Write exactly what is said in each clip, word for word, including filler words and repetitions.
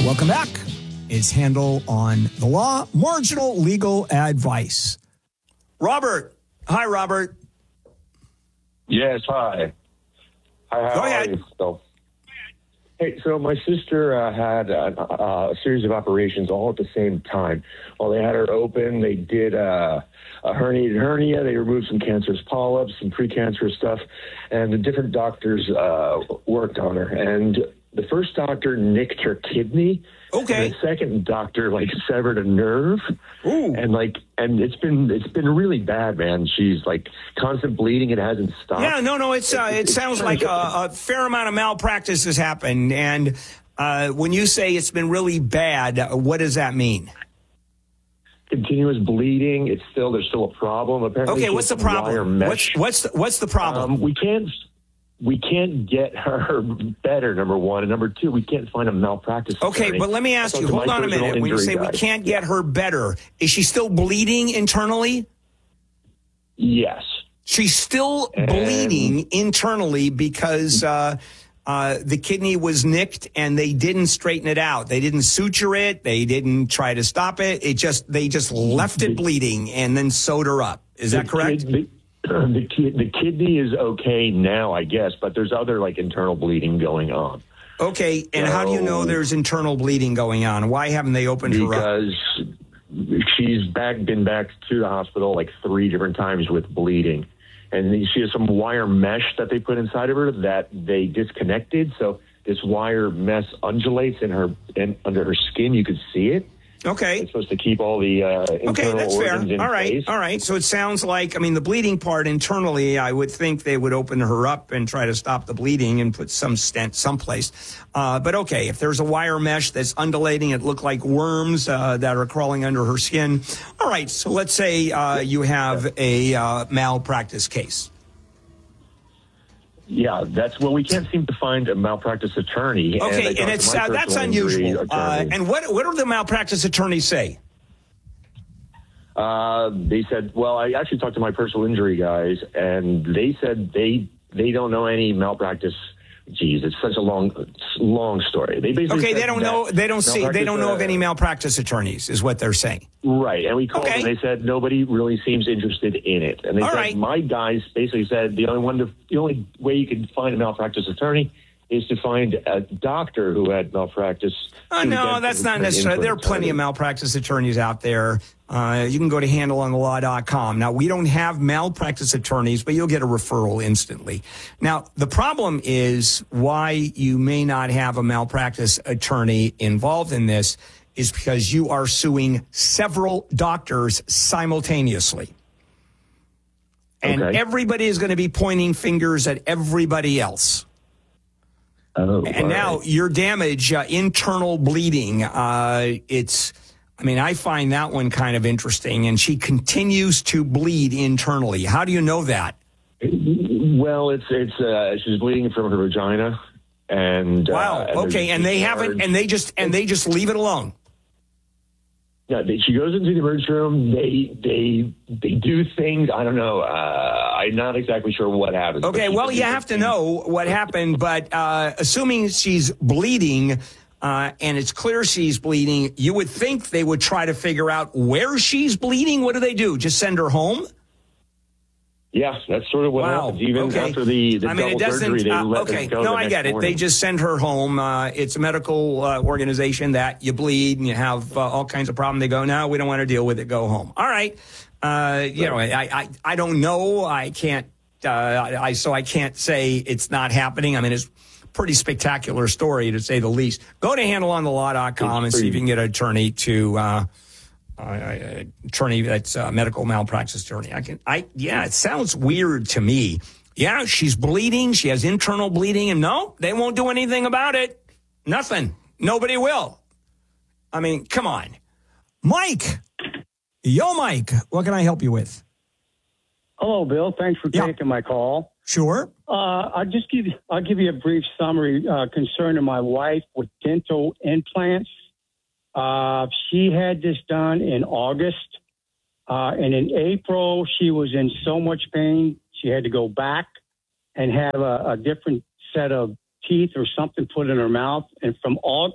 Welcome back. It's Handel on the Law, marginal legal advice. Robert. Hi, Robert. Yes, hi. Hi, how Go are ahead. you? So, hey, so my sister uh, had a, a, a series of operations all at the same time. While they had her open, they did uh, a herniated hernia. They removed some cancerous polyps, some precancerous stuff, and the different doctors uh, worked on her. And the first doctor nicked her kidney. Okay. And the second doctor like severed a nerve. Ooh. And like, and it's been it's been really bad, man. She's like constant bleeding. It hasn't stopped. Yeah, no, no. It's uh, it sounds like a, a fair amount of malpractice has happened. And uh, when you say it's been really bad, what does that mean? Continuous bleeding. It's still there's still a problem. Apparently, Okay, she what's has the some wire problem? mesh. What's what's the, what's the problem? Um, we can't we can't get her better. Number one, and number two, we can't find a malpractice. Okay, attorney. but let me ask I you. talked to Hold my on a personal minute. When you say injury we guy. can't get her better, is she still bleeding internally? Yes. She's still And- bleeding internally because uh, uh, the kidney was nicked and they didn't straighten it out. They didn't suture it. They didn't try to stop it. It just they just left it bleeding and then sewed her up. Is that The correct? kid- the, the, kid, the kidney is okay now, I guess, but there's other like internal bleeding going on. Okay, and how do you know So- there's internal bleeding going on? Why haven't they opened her up? Because she's back, been back to the hospital like three different times with bleeding. And she has some wire mesh that they put inside of her that they disconnected. So this wire mesh undulates in her in, under her skin. You could see it. Okay. It's supposed to keep all the uh, internal Okay, that's fair. organs in All right, place. all right. So it sounds like, I mean, the bleeding part internally, I would think they would open her up and try to stop the bleeding and put some stent someplace. Uh, but okay, if there's a wire mesh that's undulating, it looked like worms uh, that are crawling under her skin. All right, so let's say uh, you have a uh, malpractice case. Yeah, that's well. We can't seem to find a malpractice attorney. Okay, I and, talked to it's my uh, that's personal injury unusual. Uh, attorney. and what what do the malpractice attorneys say? Uh, they said, well, I actually talked to my personal injury guys, and they said they they don't know any malpractice. Geez, it's such a long, long story. They basically Okay, said they don't that know. They don't see. They malpractice, don't know of uh, any malpractice attorneys, is what they're saying. Right, and we called Okay. them. They said nobody really seems interested in it, and they All said right. my guys basically said the only one, to, the only way you can find a malpractice attorney is to find a doctor who had malpractice. Oh, to no, get that's an not necessary. There are attorney. plenty of malpractice attorneys out there. Uh, you can go to handle on the law dot com. Now, we don't have malpractice attorneys, but you'll get a referral instantly. Now, the problem is why you may not have a malpractice attorney involved in this is because you are suing several doctors simultaneously. And Okay. everybody is going to be pointing fingers at everybody else. Oh, And all now right. your damage, uh, internal bleeding, uh, it's, I mean, I find that one kind of interesting. And she continues to bleed internally. How do you know that? Well, it's it's uh, she's bleeding from her vagina, and Wow. uh, and Okay. there's And they discharge. haven't, and they just, and they just leave it alone. Yeah, they, she goes into the emergency room. They they they do things. I don't know. Uh, I'm not exactly sure what happens. but Okay. she Well, does you do have to things. know what happened, but uh, assuming she's bleeding, uh, and it's clear she's bleeding, you would think they would try to figure out where she's bleeding. What do they do? Just send her home? Yeah, that's sort of what Wow. happens. Even Okay. after the, the I mean, double it doesn't. surgery, they uh, let okay, them go no, the I next get it. morning. They just send her home. Uh, it's a medical uh, organization that you bleed and you have uh, all kinds of problems. They go, no, we don't want to deal with it. Go home. All right. Uh, you know, I, I, I don't know. I can't. Uh, I so I can't say it's not happening. I mean, it's a pretty spectacular story to say the least. Go to handle on the law dot com and see if you can get an attorney to. Uh, uh, attorney that's a medical malpractice attorney. I can. I yeah. It sounds weird to me. Yeah, she's bleeding. She has internal bleeding, and no, they won't do anything about it. Nothing. Nobody will. I mean, come on, Mike. Yo, Mike. What can I help you with? Hello, Bill. Thanks for Yeah. taking my call. Sure. Uh, I'll just give you, I'll give you a brief summary uh, concerning my wife with dental implants. Uh, she had this done in August, uh, and in April she was in so much pain she had to go back and have a, a different set of teeth or something put in her mouth. And from all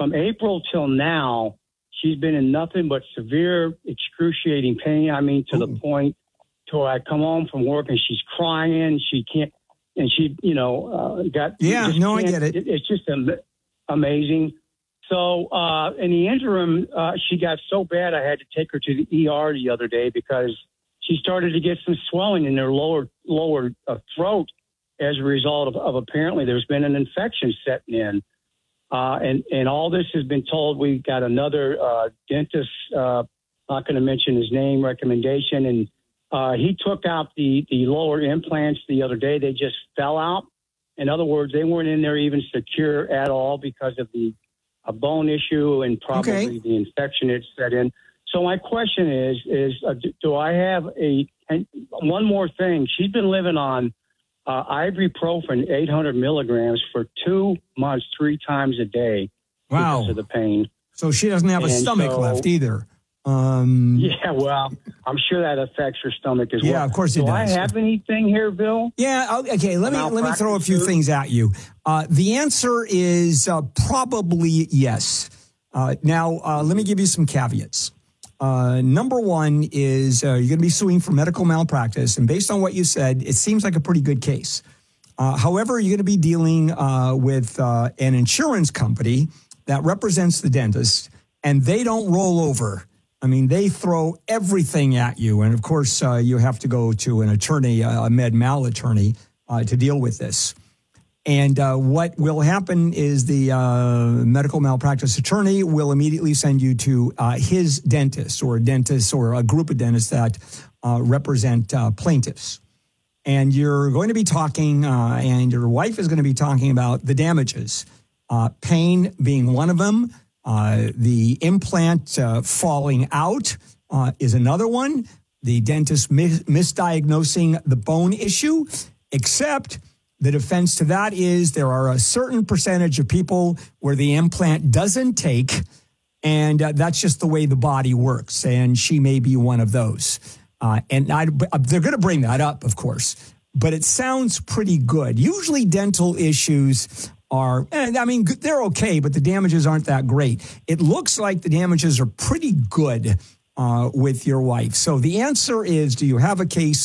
from April till now, she's been in nothing but severe, excruciating pain. I mean, to Ooh. the point to where I come home from work and she's crying. She can't, and she, you know, uh, got. Yeah, no, I get it. it. It's just am- amazing. So uh, in the interim, uh, she got so bad I had to take her to the E R the other day because she started to get some swelling in her lower lower uh, throat as a result of, of apparently there's been an infection setting in. Uh, and, and all this has been told. We got another uh, dentist, uh, not going to mention his name, recommendation, and uh, he took out the, the lower implants the other day. They just fell out. In other words, they weren't in there even secure at all because of the a bone issue and probably okay. the infection it set in. So my question is, is uh, do I have a, and one more thing, she's been living on uh, ibuprofen eight hundred milligrams for two months, three times a day wow. because of the pain. So she doesn't have and a stomach so, left either. Um, yeah, well, I'm sure that affects her stomach as yeah, well. Yeah, of course it do does. Do I have anything here, Bill? Yeah, okay, let me let me throw a few things at you. Uh, the answer is uh, probably yes. Uh, now, uh, let me give you some caveats. Uh, number one is uh, you're going to be suing for medical malpractice, and based on what you said, it seems like a pretty good case. Uh, however, you're going to be dealing uh, with uh, an insurance company that represents the dentist, and they don't roll over. I mean, they throw everything at you. And, of course, uh, you have to go to an attorney, a med mal attorney, uh, to deal with this. And uh, what will happen is the uh, medical malpractice attorney will immediately send you to uh, his dentist or a dentist or a group of dentists that uh, represent uh, plaintiffs. And you're going to be talking, uh, and your wife is going to be talking about the damages, uh, pain being one of them. Uh, the implant uh, falling out uh, is another one. The dentist mis- misdiagnosing the bone issue, except the defense to that is there are a certain percentage of people where the implant doesn't take, and uh, that's just the way the body works, and she may be one of those. Uh, and I, they're going to bring that up, of course, but it sounds pretty good. Usually dental issues are, and I mean, they're okay, but the damages aren't that great. It looks like the damages are pretty good uh, with your wife. So the answer is, do you have a case?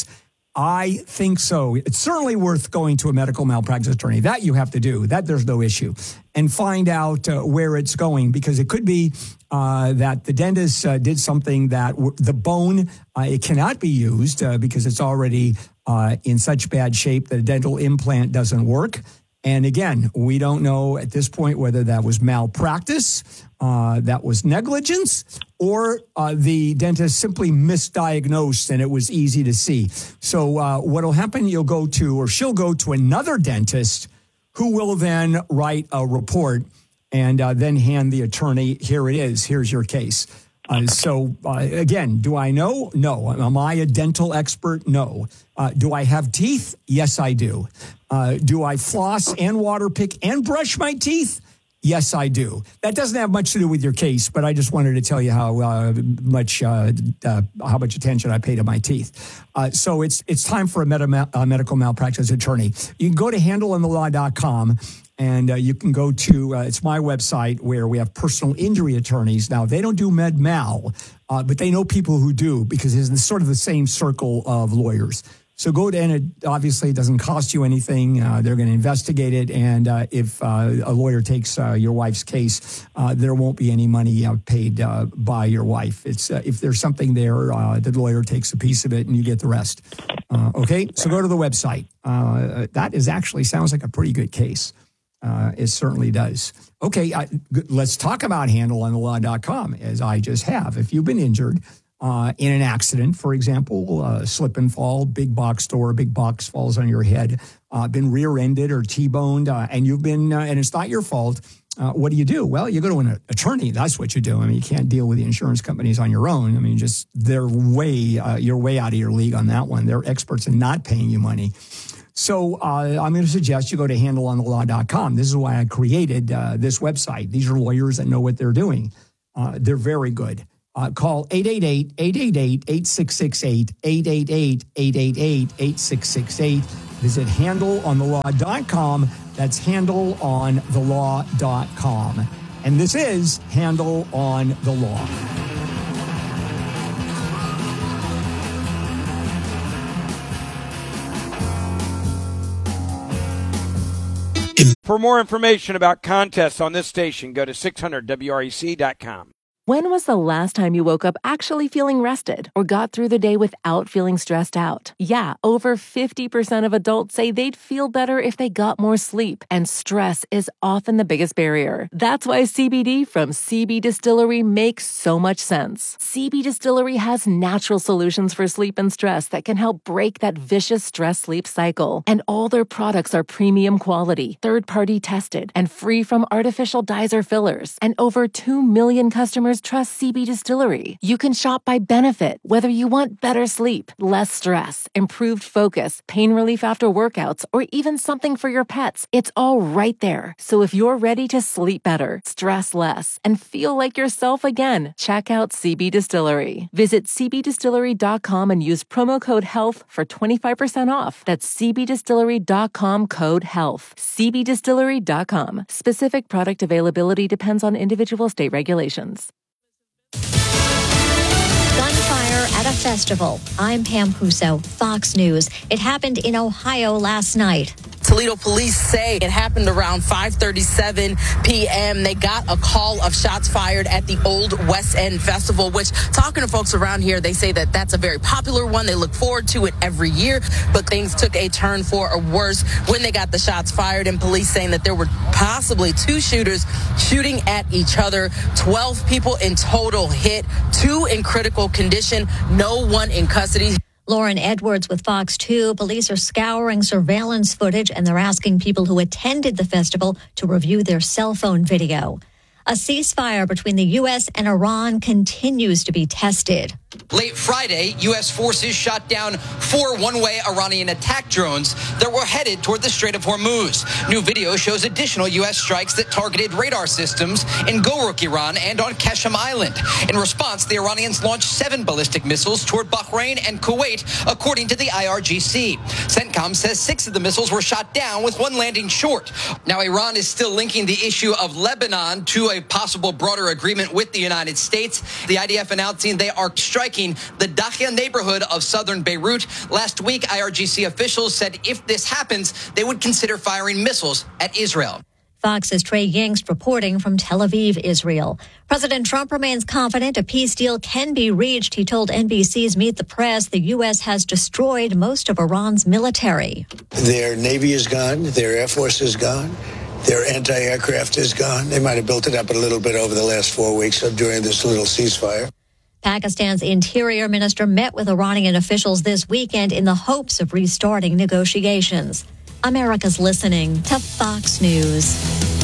I think so. It's certainly worth going to a medical malpractice attorney. That you have to do. That there's no issue. And find out uh, where it's going, because it could be uh, that the dentist uh, did something that w- the bone, uh, it cannot be used uh, because it's already uh, in such bad shape that a dental implant doesn't work. And again, we don't know at this point whether that was malpractice, uh, that was negligence, or uh, the dentist simply misdiagnosed and it was easy to see. So uh, what will happen, you'll go to, or she'll go to another dentist who will then write a report and uh, then hand the attorney, here it is, here's your case. Uh, so, uh, again, do I know? No. Am I a dental expert? No. Uh, do I have teeth? Yes, I do. Uh, do I floss and water pick and brush my teeth? Yes, I do. That doesn't have much to do with your case, but I just wanted to tell you how uh, much uh, uh, how much attention I pay to my teeth. Uh, so it's it's time for a, med- a medical malpractice attorney. You can go to handle on the law dot com. And uh, you can go to, uh, it's my website where we have personal injury attorneys. Now, they don't do med mal, uh, but they know people who do because it's sort of the same circle of lawyers. So go to, and it obviously doesn't cost you anything. Uh, they're going to investigate it. And uh, if uh, a lawyer takes uh, your wife's case, uh, there won't be any money uh, paid uh, by your wife. It's uh, if there's something there, uh, the lawyer takes a piece of it and you get the rest. Uh, okay, so go to the website. Uh, that is actually sounds like a pretty good case. Uh, it certainly does. Okay, I, let's talk about handle on the law dot com, as I just have. If you've been injured uh, in an accident, for example, uh, slip and fall, big box door, big box falls on your head, uh, been rear-ended or T-boned, uh, and you've been, uh, and it's not your fault, uh, what do you do? Well, you go to an attorney. That's what you do. I mean, you can't deal with the insurance companies on your own. I mean, just they're way, uh, you're way out of your league on that one. They're experts in not paying you money. So uh, I'm going to suggest you go to handle on the law dot com. This is why I created uh, this website. These are lawyers that know what they're doing. Uh, they're very good. Uh, call eight eight eight, eight eight eight, eight six six eight, eight eight eight, eight eight eight, eight six six eight. Visit handle on the law dot com. That's handle on the law dot com. And this is Handle on the Law. For more information about contests on this station, go to six hundred W R E C dot com. When was the last time you woke up actually feeling rested or got through the day without feeling stressed out? Yeah, over fifty percent of adults say they'd feel better if they got more sleep, and stress is often the biggest barrier. That's why C B D from C B Distillery makes so much sense. C B Distillery has natural solutions for sleep and stress that can help break that vicious stress-sleep cycle. And all their products are premium quality, third-party tested, and free from artificial dyes or fillers. And over two million customers trust C B Distillery. You can shop by benefit, whether you want better sleep, less stress, improved focus, pain relief after workouts, or even something for your pets. It's all right there. So if you're ready to sleep better, stress less, and feel like yourself again, check out C B Distillery. Visit c b distillery dot com and use promo code HEALTH for twenty-five percent off. That's c b distillery dot com code HEALTH. c b distillery dot com. Specific product availability depends on individual state regulations. Gunfire at a festival. I'm Pam Puso, Fox News. It happened in Ohio last night. Toledo police say it happened around five thirty-seven p.m. They got a call of shots fired at the Old West End Festival, which, talking to folks around here, they say that that's a very popular one. They look forward to it every year, but things took a turn for a worse when they got the shots fired, and police saying that there were possibly two shooters shooting at each other. twelve people in total hit, two in critical condition, no one in custody. Lauren Edwards with Fox two. Police are scouring surveillance footage, and they're asking people who attended the festival to review their cell phone video. A ceasefire between the U S and Iran continues to be tested. Late Friday, U S forces shot down four one-way Iranian attack drones that were headed toward the Strait of Hormuz. New video shows additional U S strikes that targeted radar systems in Goruk, Iran, and on Qashem Island. In response, the Iranians launched seven ballistic missiles toward Bahrain and Kuwait, according to the I R G C. CENTCOM says six of the missiles were shot down, with one landing short. Now, Iran is still linking the issue of Lebanon to a possible broader agreement with the United States. The I D F announcing they are striking the Dakhia neighborhood of southern Beirut. Last week, I R G C officials said if this happens, they would consider firing missiles at Israel. Fox's Trey Yingst reporting from Tel Aviv, Israel. President Trump remains confident a peace deal can be reached. He told N B C's Meet the Press the U S has destroyed most of Iran's military. Their Navy is gone. Their Air Force is gone. Their anti-aircraft is gone. They might have built it up a little bit over the last four weeks during this little ceasefire. Pakistan's interior minister met with Iranian officials this weekend in the hopes of restarting negotiations. America's listening to Fox News.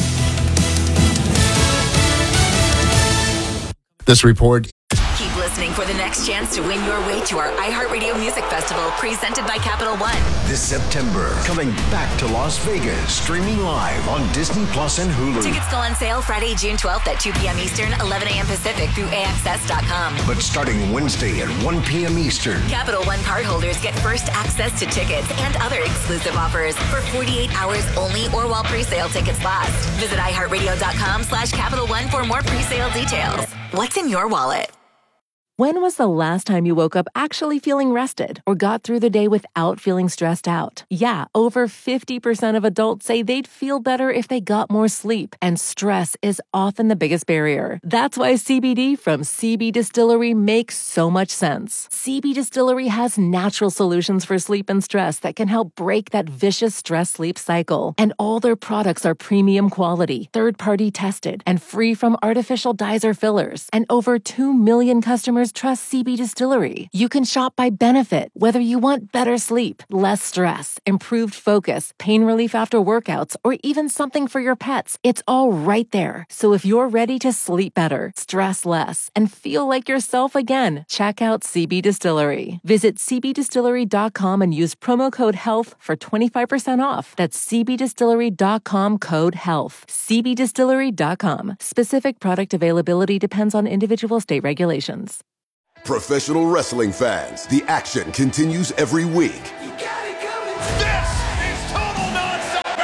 This report. Keep listening for the next chance to win your way to our iHeartRadio Music Festival, presented by Capital One. This September, coming back to Las Vegas, streaming live on Disney Plus and Hulu. Tickets go on sale Friday, June twelfth at two p.m. Eastern, eleven a.m. Pacific through A X S dot com. But starting Wednesday at one p.m. Eastern, Capital One cardholders get first access to tickets and other exclusive offers for forty-eight hours only, or while pre-sale tickets last. Visit iHeartRadio.com slash Capital One for more pre-sale details. What's in your wallet? When was the last time you woke up actually feeling rested or got through the day without feeling stressed out? Yeah, over fifty percent of adults say they'd feel better if they got more sleep, and stress is often the biggest barrier. That's why C B D from C B Distillery makes so much sense. C B Distillery has natural solutions for sleep and stress that can help break that vicious stress-sleep cycle. And all their products are premium quality, third-party tested, and free from artificial dyes or fillers. And over two million customers trust C B Distillery. You can shop by benefit, whether you want better sleep, less stress, improved focus, pain relief after workouts, or even something for your pets. It's all right there. So if you're ready to sleep better, stress less, and feel like yourself again, check out C B Distillery. Visit c b distillery dot com and use promo code HEALTH for twenty-five percent off. That's c b distillery dot com code HEALTH. c b distillery dot com. Specific product availability depends on individual state regulations. Professional wrestling fans, the action continues every week. You got it coming. This is total nonstop action.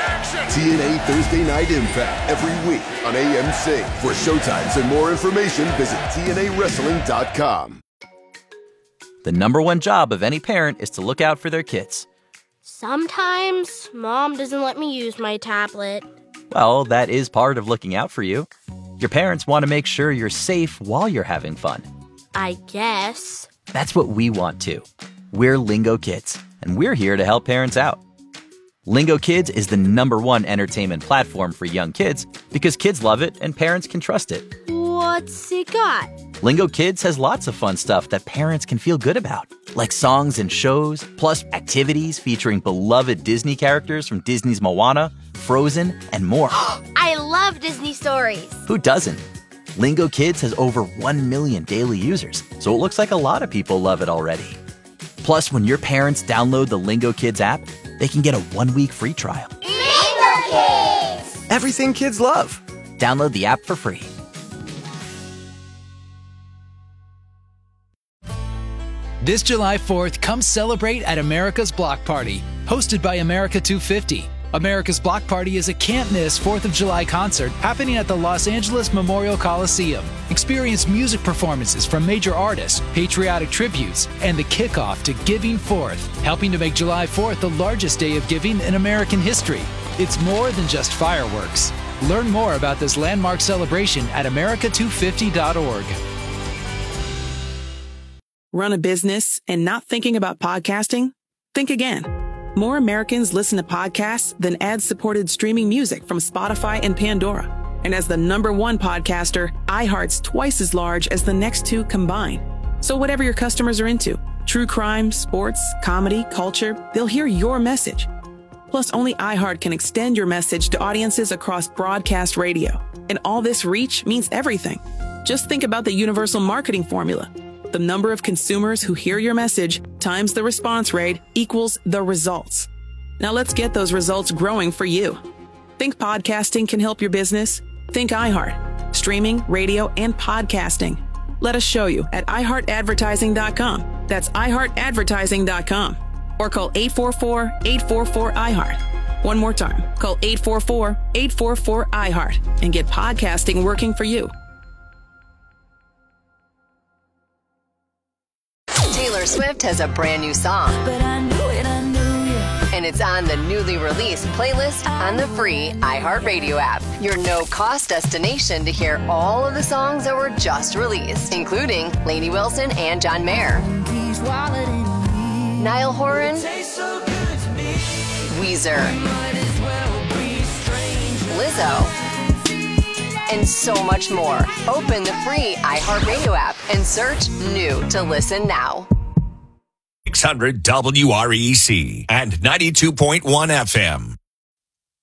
T N A Thursday Night Impact every week on A M C. For showtimes and more information, visit T N A wrestling dot com. The number one job of any parent is to look out for their kids. Sometimes Mom doesn't let me use my tablet. Well, that is part of looking out for you. Your parents want to make sure you're safe while you're having fun. I guess. That's what we want too. We're Lingo Kids, and we're here to help parents out. Lingo Kids is the number one entertainment platform for young kids because kids love it and parents can trust it. What's it got? Lingo Kids has lots of fun stuff that parents can feel good about, like songs and shows, plus activities featuring beloved Disney characters from Disney's Moana, Frozen, and more. I love Disney stories. Who doesn't? Lingo Kids has over one million daily users, so it looks like a lot of people love it already. Plus, when your parents download the Lingo Kids app, they can get a one-week free trial. Lingo Kids! Everything kids love. Download the app for free. This July fourth, come celebrate at America's Block Party, hosted by America two fifty. America's Block Party is a can't-miss fourth of July concert happening at the Los Angeles Memorial Coliseum. Experience music performances from major artists, patriotic tributes, and the kickoff to Giving Fourth, helping to make July fourth the largest day of giving in American history. It's more than just fireworks. Learn more about this landmark celebration at America two fifty dot org. Run a business and not thinking about podcasting? Think again. More Americans listen to podcasts than ad-supported streaming music from Spotify and Pandora. And as the number one podcaster, iHeart's twice as large as the next two combined. So whatever your customers are into, true crime, sports, comedy, culture, they'll hear your message. Plus, only iHeart can extend your message to audiences across broadcast radio. And all this reach means everything. Just think about the universal marketing formula. The number of consumers who hear your message times the response rate equals the results. Now let's get those results growing for you. Think podcasting can help your business? Think iHeart. Streaming, radio, and podcasting. Let us show you at i heart advertising dot com. That's i heart advertising dot com. Or call eight four four, eight four four, I heart. One more time. Call eight four four, eight four four, I heart and get podcasting working for you. Taylor Swift has a brand new song. But I knew it, I knew it. And it's on the newly released playlist on the free iHeartRadio app. Your no-cost destination to hear all of the songs that were just released, including Lainey Wilson and John Mayer, Niall Horan, Weezer, Lizzo, and so much more. Open the free iHeartRadio app and search New to listen now. six hundred W R E C and ninety-two point one F M.